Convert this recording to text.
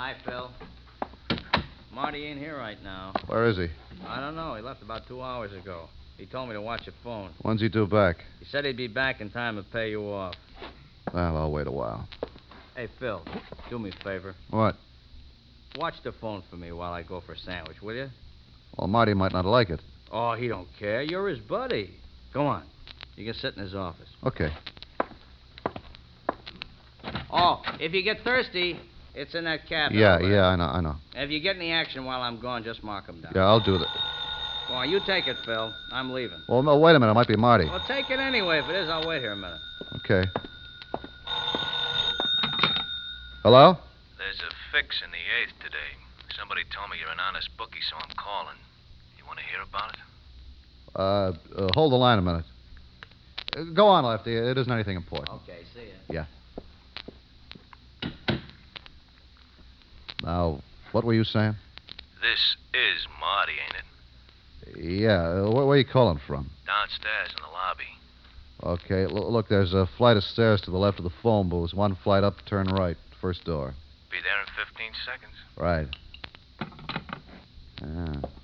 Hi, Phil. Marty ain't here right now. Where is he? I don't know. He left about 2 hours ago. He told me to watch your phone. When's he due back? He said he'd be back in time to pay you off. Well, I'll wait a while. Hey, Phil, do me a favor. What? Watch the phone for me while I go for a sandwich, will you? Well, Marty might not like it. Oh, he don't care. You're his buddy. Go on. You can sit in his office. Okay. Oh, if you get thirsty, it's in that cabinet. Yeah, over there. yeah, I know. If you get any action while I'm gone, just mark them down. Yeah, I'll do that. Go on, you take it, Phil. I'm leaving. Well, no, wait a minute. It might be Marty. Well, take it anyway. If it is, I'll wait here a minute. Okay. Hello? There's a fix in the 8th today. Somebody told me you're an honest bookie, so I'm calling. You want to hear about it? Hold the line a minute. Go on, Lefty. It isn't anything important. Okay, see ya. Yeah. Now, what were you saying? This is Marty, ain't it? Yeah, where are you calling from? Downstairs in the lobby. Okay, look, there's a flight of stairs to the left of the phone booth. One flight up, turn right. First door. Be there in 15 seconds. Right. Yeah.